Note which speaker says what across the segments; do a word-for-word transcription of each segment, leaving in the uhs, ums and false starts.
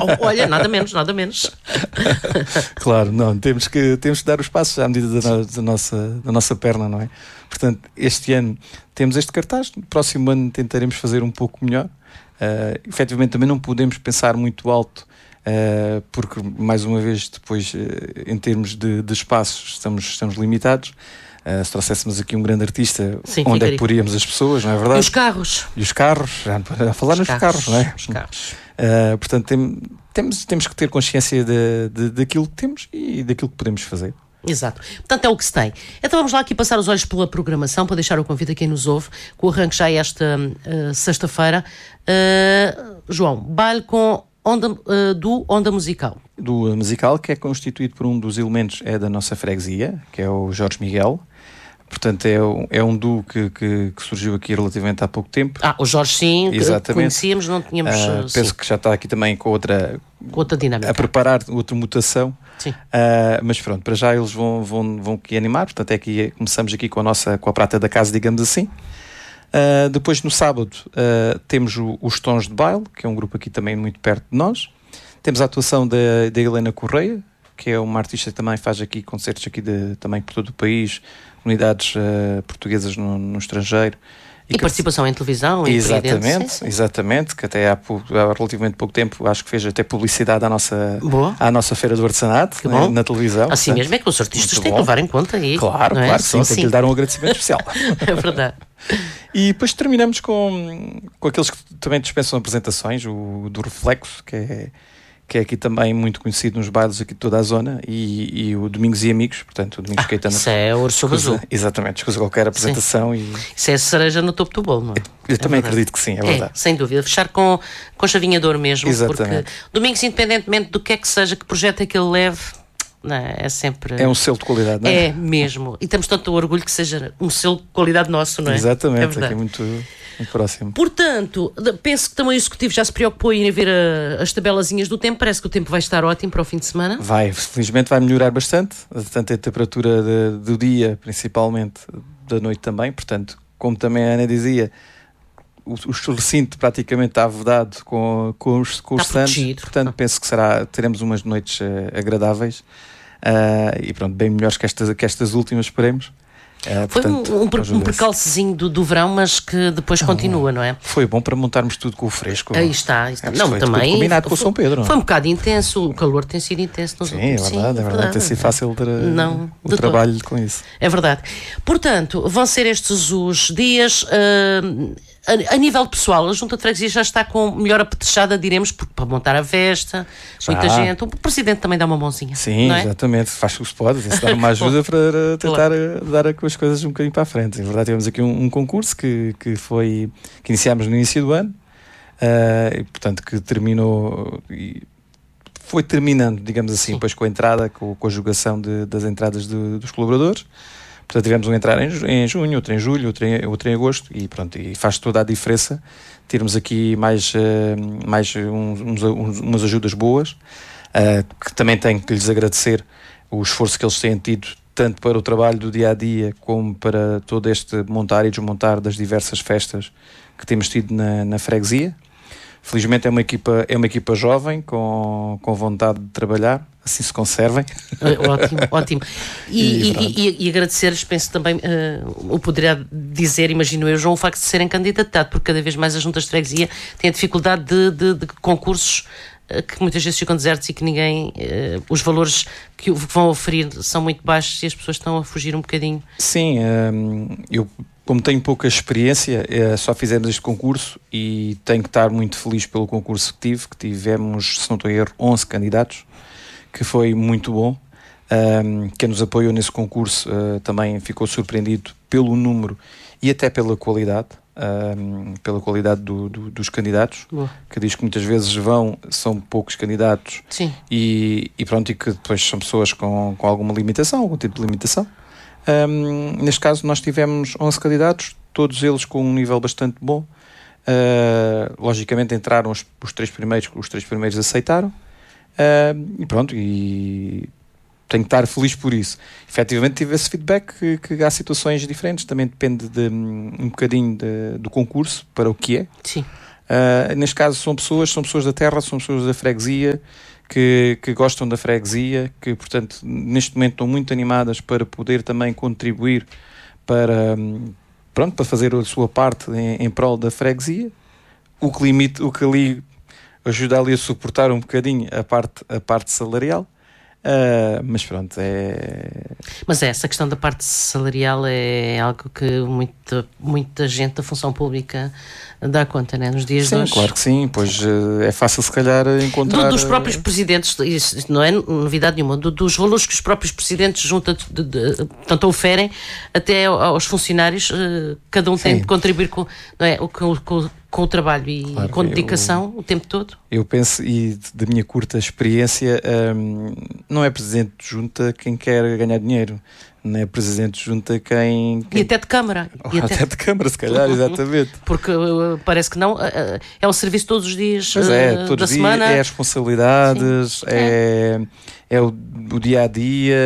Speaker 1: Olha, nada menos, nada menos.
Speaker 2: Claro, não, temos que, temos que dar os passos à medida da, no, da, nossa, da nossa perna, não é? Portanto, este ano temos este cartaz, no próximo ano tentaremos fazer um pouco melhor. Uh, efetivamente também não podemos pensar muito alto, uh, porque mais uma vez depois uh, em termos de, de espaços estamos, estamos limitados. Uh, se trouxéssemos aqui um grande artista, sim, onde ficaria. É que poríamos as pessoas, não é verdade?
Speaker 1: E os carros.
Speaker 2: E os carros, já a falar os nos carros, carros, não é?
Speaker 1: Os carros.
Speaker 2: Uh, portanto, tem, temos, temos que ter consciência de, de, daquilo que temos e daquilo que podemos fazer.
Speaker 1: Exato. Portanto, é o que se tem. Então vamos lá aqui passar os olhos pela programação, para deixar o convite a quem nos ouve, com o arranque já esta uh, sexta-feira. Uh, João, baile com onda, uh, do Onda Musical.
Speaker 2: Do musical, que é constituído por um dos elementos é da nossa freguesia, que é o Jorge Miguel. Portanto, é, é um duo que, que, que surgiu aqui relativamente há pouco tempo.
Speaker 1: Ah, o Jorge sim, que conhecíamos, não tínhamos...
Speaker 2: Uh, penso
Speaker 1: sim.
Speaker 2: que já está aqui também com outra...
Speaker 1: Com outra dinâmica.
Speaker 2: A preparar outra mutação.
Speaker 1: Sim.
Speaker 2: Uh, mas pronto, para já eles vão, vão, vão aqui animar. Portanto, é que começamos aqui com a nossa, com a prata da casa, digamos assim. Uh, depois, no sábado, uh, temos o, os Tons de Baile, que é um grupo aqui também muito perto de nós. Temos a atuação da, da Helena Correia, que é uma artista que também faz aqui concertos aqui de, também por todo o país, comunidades uh, portuguesas no, no estrangeiro.
Speaker 1: E, e participação se... em televisão.
Speaker 2: Exatamente, sim, sim. exatamente, que até há, há relativamente pouco tempo acho que fez até publicidade à nossa, à nossa Feira do Artesanato, né, na televisão.
Speaker 1: Assim portanto, mesmo é que os artistas têm que levar em conta aí.
Speaker 2: Claro,
Speaker 1: é?
Speaker 2: claro que sim, sim, tem que lhe dar um agradecimento especial.
Speaker 1: É verdade.
Speaker 2: E depois terminamos com, com aqueles que também dispensam apresentações, o do Reflexo, que é... que é aqui também muito conhecido nos bailes aqui de toda a zona, e, e o Domingos e Amigos, portanto o Domingos
Speaker 1: ah,
Speaker 2: Caetano.
Speaker 1: Isso é ouro sobre azul.
Speaker 2: Exatamente, escusa qualquer apresentação. E...
Speaker 1: Isso é a cereja no topo do bolo, não é?
Speaker 2: Eu
Speaker 1: é
Speaker 2: também
Speaker 1: verdade.
Speaker 2: acredito que sim, é verdade.
Speaker 1: É, sem dúvida, fechar com, com chavinha de ouro mesmo.
Speaker 2: Exatamente.
Speaker 1: Porque Domingos, independentemente do que é que seja, que projeto é que ele leve, não é? É sempre...
Speaker 2: É um selo de qualidade, não é?
Speaker 1: É mesmo, e temos tanto orgulho que seja um selo de qualidade nosso, não é?
Speaker 2: Exatamente, é aqui muito... muito próximo.
Speaker 1: Portanto, penso que também o Executivo já se preocupou em ver a, as tabelazinhas do tempo. Parece que o tempo vai estar ótimo para o fim de semana.
Speaker 2: Vai, felizmente vai melhorar bastante, tanto a temperatura de, do dia, principalmente, da noite também. Portanto, como também a Ana dizia, o, o recinto praticamente está vedado com, com os, com os stands. Portanto, penso que será, teremos umas noites uh, agradáveis uh, e pronto, bem melhores que estas, que estas últimas, esperemos. É,
Speaker 1: foi portanto, um, um, um percalcezinho do, do verão, mas que depois não, continua, não é?
Speaker 2: Foi bom para montarmos tudo com o fresco.
Speaker 1: Aí está. Aí está.
Speaker 2: É,
Speaker 1: não,
Speaker 2: foi
Speaker 1: também
Speaker 2: combinado com o São Pedro.
Speaker 1: Foi um bocado intenso, o calor tem sido intenso nos
Speaker 2: Sim,
Speaker 1: últimos
Speaker 2: é verdade, Sim, é verdade. Tem sido fácil ter
Speaker 1: não,
Speaker 2: o trabalho todo. Com isso.
Speaker 1: É verdade. Portanto, vão ser estes os dias. Uh, a, a nível pessoal, a Junta de Freguesia já está com melhor apetechada, diremos, porque para montar a festa, já. Muita gente. O Presidente também dá uma mãozinha.
Speaker 2: Sim,
Speaker 1: não é?
Speaker 2: Exatamente. Faz o que se pode. Se dá uma ajuda para tentar claro. dar as coisas um bocadinho para a frente. Em verdade, tivemos aqui um, um concurso que, que foi que iniciámos no início do ano uh, e, portanto, que terminou e foi terminando, digamos assim, Sim. depois com a entrada, com, com a jogação de, das entradas de, dos colaboradores. Portanto, tivemos um entrar em, em junho, outro em julho, outro em, outro em agosto e pronto, e faz toda a diferença termos aqui mais, uh, mais uns, uns, umas ajudas boas, uh, que também tenho que lhes agradecer o esforço que eles têm tido tanto para o trabalho do dia-a-dia como para todo este montar e desmontar das diversas festas que temos tido na, na freguesia. Felizmente é uma equipa, é uma equipa jovem, com, com vontade de trabalhar, assim se conservem.
Speaker 1: Ótimo, ótimo. E, e, e, e agradecer-lhes, penso também, uh, o poderia dizer, imagino eu, João, o facto de serem candidatado, porque cada vez mais as juntas de freguesia têm a dificuldade de, de, de concursos que muitas vezes ficam desertos e que ninguém, uh, os valores que vão oferir são muito baixos e as pessoas estão a fugir um bocadinho.
Speaker 2: Sim, um, eu como tenho pouca experiência, uh, só fizemos este concurso e tenho que estar muito feliz pelo concurso que tive, que tivemos, se não estou a erro, onze candidatos, que foi muito bom. Um, quem nos apoiou nesse concurso uh, também ficou surpreendido pelo número e até pela qualidade. Um, pela qualidade do, do, dos candidatos, Boa. Que diz que muitas vezes vão, são poucos candidatos e, e pronto, e que depois são pessoas com, com alguma limitação, algum tipo de limitação. Um, neste caso nós tivemos onze candidatos, todos eles com um nível bastante bom. Uh, logicamente entraram os, os três primeiros, os três primeiros aceitaram uh, e pronto, e tenho que estar feliz por isso. Efetivamente tive esse feedback que, que há situações diferentes, também depende de, um bocadinho de, do concurso para o que é.
Speaker 1: Sim.
Speaker 2: Uh, neste caso são pessoas, são pessoas da terra, são pessoas da freguesia, que, que gostam da freguesia, que portanto neste momento estão muito animadas para poder também contribuir para, pronto, para fazer a sua parte em, em prol da freguesia, o que, limite, o que ali ajuda ali a suportar um bocadinho a parte, a parte salarial. Uh, mas pronto, é...
Speaker 1: Mas é, essa questão da parte salarial é algo que muita, muita gente da função pública dá conta, né? Nos dias
Speaker 2: sim,
Speaker 1: de hoje.
Speaker 2: Claro que sim, pois uh, é fácil se calhar encontrar...
Speaker 1: Do, dos próprios presidentes, isso não é novidade nenhuma, do, dos valores que os próprios presidentes juntam, de, de, de, tanto oferem até aos funcionários, uh, cada um sim. tem de contribuir com, não é, com, com, com o trabalho e claro, com dedicação eu, o tempo todo.
Speaker 2: Eu penso, e da minha curta experiência, um, não é presidente de junta quem quer ganhar dinheiro, não é presidente de junta quem... quem...
Speaker 1: E até de Câmara.
Speaker 2: E até... até de Câmara, se calhar, exatamente.
Speaker 1: Porque uh, parece que não, uh, é o serviço todos os dias
Speaker 2: pois é,
Speaker 1: uh,
Speaker 2: todos
Speaker 1: da
Speaker 2: dias,
Speaker 1: semana.
Speaker 2: É as responsabilidades, é, é, é o, o dia-a-dia,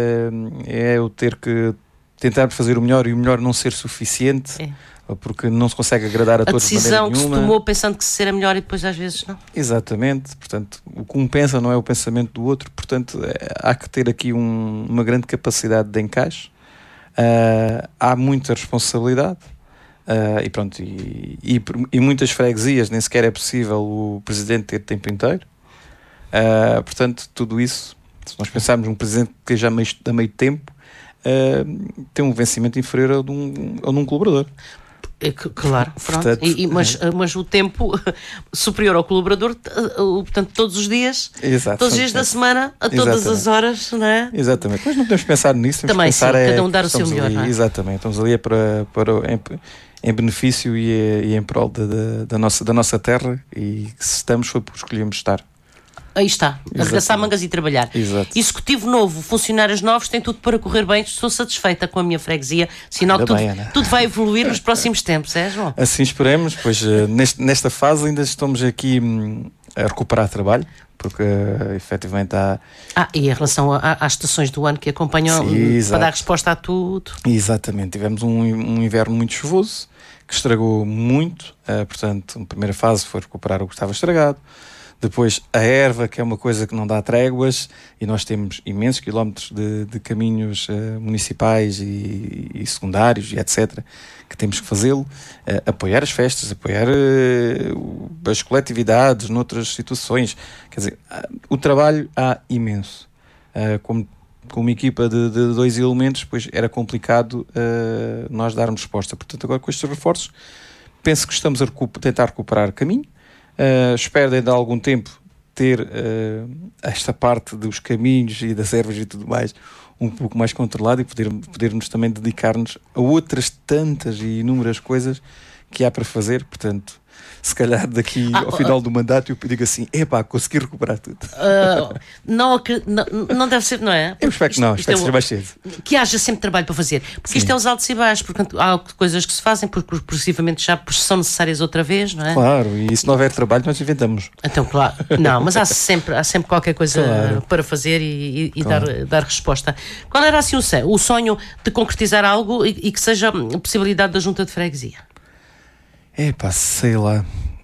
Speaker 2: é o ter que tentar fazer o melhor e o melhor não ser suficiente. É. Porque não se consegue agradar a, a todos de maneira nenhuma. A decisão
Speaker 1: que se tomou pensando que ser a melhor e depois às vezes não.
Speaker 2: Exatamente, portanto, o que um pensa não é o pensamento do outro, portanto, é, há que ter aqui um, uma grande capacidade de encaixe, uh, há muita responsabilidade, uh, e pronto, e, e, e muitas freguesias nem sequer é possível o presidente ter tempo inteiro, uh, portanto, tudo isso, se nós pensarmos num presidente que já meio, a meio tempo, uh, tem um vencimento inferior ao de um, ao de um colaborador.
Speaker 1: É, claro, portanto, e, e, mas, mas o tempo superior ao colaborador, portanto, todos os dias, Exato, todos os dias da semana, a todas Exatamente. As horas, não é?
Speaker 2: Exatamente, mas não podemos pensar nisso, temos
Speaker 1: também
Speaker 2: que pensar
Speaker 1: sim,
Speaker 2: é
Speaker 1: cada um dar o seu melhor,
Speaker 2: ali,
Speaker 1: não é?
Speaker 2: Exatamente, estamos ali para, para, em, em benefício e, e em prol da, da, da, nossa, da nossa terra, e se estamos foi porque escolhemos estar.
Speaker 1: Aí está, arregaçar mangas e trabalhar.
Speaker 2: Exato.
Speaker 1: Executivo novo, funcionários novos, tem tudo para correr bem. Estou satisfeita com a minha freguesia. Sinal que tudo, bem, tudo vai evoluir nos próximos tempos, é, João?
Speaker 2: Assim esperemos, pois uh, neste, nesta fase ainda estamos aqui um, a recuperar trabalho, porque uh, efetivamente há...
Speaker 1: Ah, e em relação a, a, às estações do ano que acompanham, Sim, para dar resposta a tudo.
Speaker 2: Exatamente, tivemos um, um inverno muito chuvoso, que estragou muito, uh, portanto, a primeira fase foi recuperar o que estava estragado. Depois a erva, que é uma coisa que não dá tréguas, e nós temos imensos quilómetros de, de caminhos uh, municipais e, e secundários e etcétera, que temos que fazê-lo, uh, apoiar as festas, apoiar uh, as coletividades noutras situações. Quer dizer, uh, o trabalho há imenso. Uh, como, com uma equipa de, de dois elementos, pois era complicado uh, nós darmos resposta. Portanto, agora com estes reforços, penso que estamos a recu- tentar recuperar caminho. Uh, espero dentro de algum tempo ter uh, esta parte dos caminhos e das ervas e tudo mais um pouco mais controlado e poder, podermos também dedicar-nos a outras tantas e inúmeras coisas que há para fazer. Portanto, se calhar daqui ah, ao final uh, do mandato eu digo assim, epá, consegui recuperar tudo. Uh,
Speaker 1: não, não, não deve ser, não é?
Speaker 2: Porque eu espero que não, espero que seja mais cedo.
Speaker 1: Que haja sempre trabalho para fazer. Porque Sim. isto é os altos e baixos, porque há coisas que se fazem porque progressivamente já são necessárias outra vez, não é?
Speaker 2: Claro, e se não houver trabalho nós inventamos.
Speaker 1: Então, claro, não, mas há sempre, há sempre qualquer coisa claro. Para fazer e, e claro. dar, dar resposta. Qual era assim o sonho de concretizar algo e, e que seja a possibilidade da junta de freguesia?
Speaker 2: É pá, sei lá,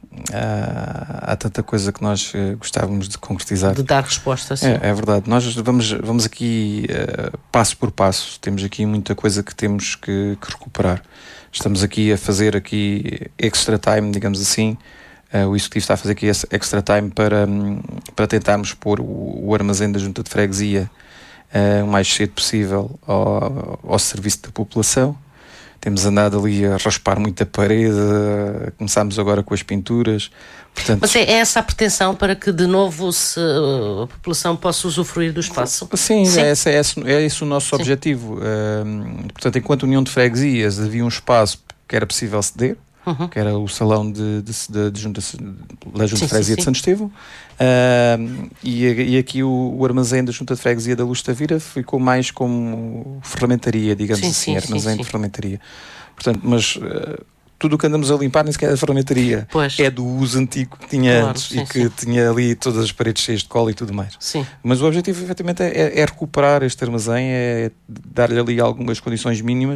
Speaker 2: há, há tanta coisa que nós uh, gostávamos de concretizar.
Speaker 1: De dar resposta, sim.
Speaker 2: É, é verdade, nós vamos, vamos aqui uh, passo por passo, temos aqui muita coisa que temos que, que recuperar. Estamos aqui a fazer aqui extra time, digamos assim, uh, o Executivo está a fazer aqui esse extra time para, um, para tentarmos pôr o, o armazém da Junta de Freguesia uh, o mais cedo possível ao, ao serviço da população. Temos andado ali a raspar muita parede, começámos agora com as pinturas. Portanto,
Speaker 1: mas é essa a pretensão para que de novo se, a população possa usufruir do espaço?
Speaker 2: Sim, Sim. É, esse, é, esse, é esse o nosso Sim. objetivo. Uh, portanto, enquanto União de Freguesias havia um espaço que era possível ceder, uhum. que era o salão de, de, de, de junta, da Junta sim, de Freguesia sim, de Santo Estevão, uh, e, e aqui o, o armazém da Junta de Freguesia da Luz da Vira ficou mais como ferramentaria, digamos sim, assim, sim, armazém sim, de sim. ferramentaria. Portanto, mas uh, tudo o que andamos a limpar nem sequer é ferramentaria, pois. É do uso antigo que tinha claro, antes sim, e que sim. tinha ali todas as paredes cheias de cola e tudo mais.
Speaker 1: Sim.
Speaker 2: Mas o objetivo efetivamente é, é recuperar este armazém, é dar-lhe ali algumas condições mínimas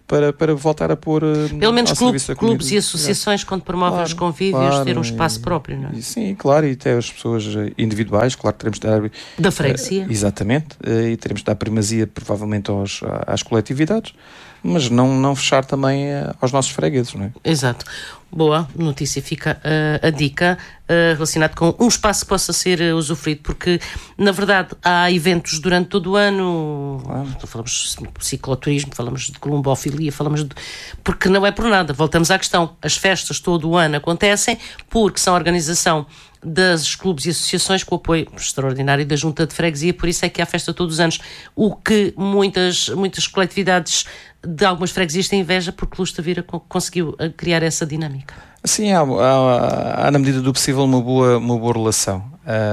Speaker 2: para, para voltar a pôr
Speaker 1: pelo menos clube, clubes e associações, quando promovem claro, os convívios, claro, ter um espaço
Speaker 2: e,
Speaker 1: próprio, não é?
Speaker 2: E, sim, claro, e até as pessoas individuais, claro que teremos de dar...
Speaker 1: Da freguesia.
Speaker 2: Uh, exatamente, uh, e teremos de dar primazia provavelmente aos, às coletividades, mas não, não fechar também uh, aos nossos fregueses, não é?
Speaker 1: Exato. Boa notícia, fica uh, a dica uh, relacionada com um espaço que possa ser uh, usufruído, porque na verdade há eventos durante todo o ano, claro. Falamos de cicloturismo, falamos de columbofilia, falamos de... porque não é por nada, voltamos à questão, as festas todo o ano acontecem porque são a organização das clubes e associações com o apoio extraordinário da Junta de Freguesia, por isso é que há festa todos os anos, o que muitas, muitas coletividades de algumas freguesias têm inveja, porque Luz de Tavira conseguiu criar essa dinâmica.
Speaker 2: Sim, há, há, há na medida do possível uma boa, uma boa relação.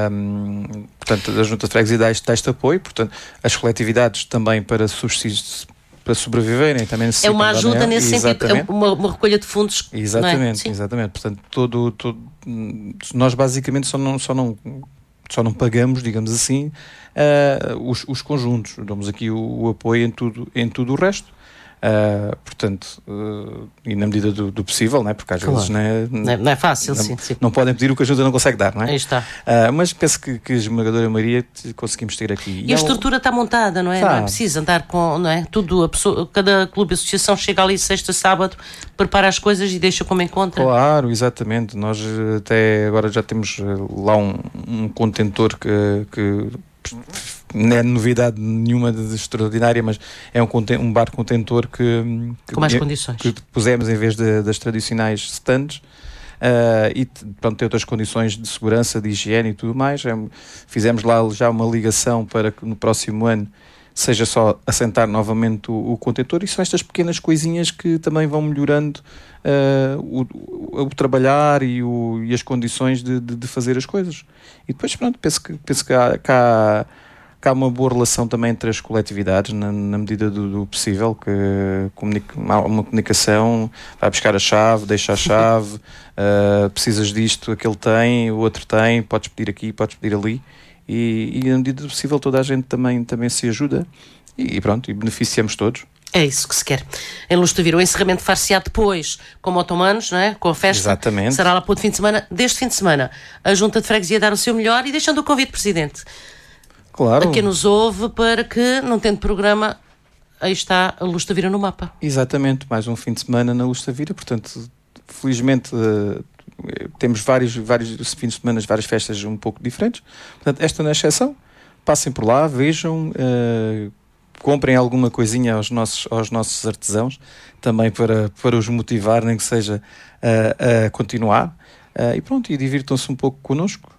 Speaker 2: Um, portanto, a Junta de Freguesia dá este, dá este apoio, portanto, as coletividades também para subsistir, para sobreviverem também necessitam.
Speaker 1: É uma ajuda nesse
Speaker 2: exatamente.
Speaker 1: sentido, é uma, uma recolha de fundos.
Speaker 2: Exatamente,
Speaker 1: não é?
Speaker 2: exatamente. Portanto, todo, todo, nós basicamente só não, só não, só não pagamos, digamos assim, uh, os, os conjuntos. Damos aqui o, o apoio em tudo, em tudo o resto. Uh, portanto, uh, e na medida do, do possível, não é? Porque às
Speaker 1: claro.
Speaker 2: vezes não é,
Speaker 1: não é, não é fácil,
Speaker 2: não,
Speaker 1: sim, sim.
Speaker 2: não podem pedir o que a Junta não consegue dar, não é?
Speaker 1: Aí está.
Speaker 2: Uh, mas penso que, que a esmagadora maioria conseguimos ter aqui.
Speaker 1: E, e a estrutura está montada, não é? Tá. Não é preciso andar com, não é? Tudo, a pessoa, cada clube e associação chega ali sexta, sábado, prepara as coisas e deixa como encontra.
Speaker 2: Claro, exatamente. Nós até agora já temos lá um, um contentor que, que não é novidade nenhuma de extraordinária, mas é um, um bar contentor que, que,
Speaker 1: com mais condições.
Speaker 2: que pusemos em vez de, das tradicionais stands, uh, e pronto, tem outras condições de segurança, de higiene e tudo mais. É, fizemos lá já uma ligação para que no próximo ano seja só assentar novamente o, o contentor, e são estas pequenas coisinhas que também vão melhorando uh, o, o, o trabalhar e, o, e as condições de, de, de fazer as coisas. E depois, pronto, penso que, penso que há, que há, que há uma boa relação também entre as coletividades, na, na medida do, do possível, que comunica, há uma comunicação, vai buscar a chave, deixa a chave, uh, precisas disto, aquele tem, o outro tem, podes pedir aqui, podes pedir ali. E, e na medida do possível toda a gente também, também se ajuda e, e pronto, e beneficiamos todos.
Speaker 1: É isso que se quer. Em Luz de Tavira, o encerramento far-se-á depois, como otomanos, não é? Com a festa.
Speaker 2: Exatamente.
Speaker 1: Será lá para o fim de semana. Deste fim de semana, a Junta de Freguesia dar o seu melhor e deixando o convite, Presidente.
Speaker 2: Claro.
Speaker 1: A quem nos ouve para que, não tendo programa, aí está a Luz de Tavira no mapa.
Speaker 2: Exatamente, mais um fim de semana na Luz de Tavira, portanto, felizmente... Uh, temos vários, vários fins de semana, várias festas um pouco diferentes, portanto esta não é exceção. Passem por lá, vejam, uh, comprem alguma coisinha aos nossos, aos nossos artesãos, também para, para os motivar, nem que seja uh, a continuar, uh, e pronto, e divirtam-se um pouco connosco.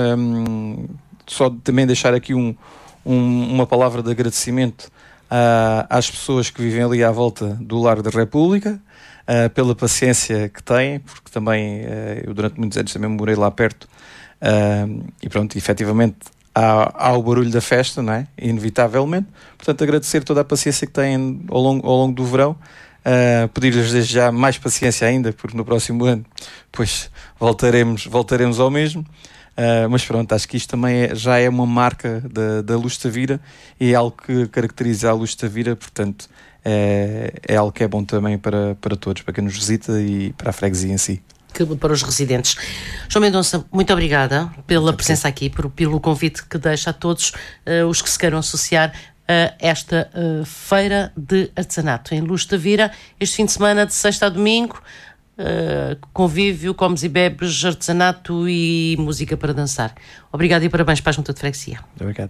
Speaker 2: Um, só também deixar aqui um, um, uma palavra de agradecimento uh, às pessoas que vivem ali à volta do Lar da República, Uh, pela paciência que têm, porque também uh, eu durante muitos anos também morei lá perto, uh, e pronto, efetivamente há, há o barulho da festa, não é? Inevitavelmente. Portanto, agradecer toda a paciência que têm ao longo, ao longo do verão, uh, pedir-lhes desde já mais paciência ainda, porque no próximo ano pois, voltaremos, voltaremos ao mesmo. Uh, mas pronto, acho que isto também é, já é uma marca da, da Luz de Tavira e é algo que caracteriza a Luz de Tavira, portanto é, é algo que é bom também para, para todos, para quem nos visita e para a freguesia em si.
Speaker 1: Que, para os residentes. João Mendonça, muito obrigada pela muito presença aqui, por, pelo convite que deixa a todos uh, os que se queiram associar a esta uh, feira de artesanato em Luz de Tavira, este fim de semana de sexta a domingo. Uh, convívio, comes e bebes, artesanato e música para dançar. Obrigado e parabéns para a Junta de Freguesia.
Speaker 2: Obrigado.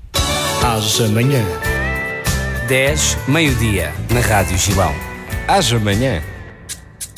Speaker 3: Haja amanhã.
Speaker 4: dez, meio-dia, na Rádio Gilão.
Speaker 3: Haja amanhã.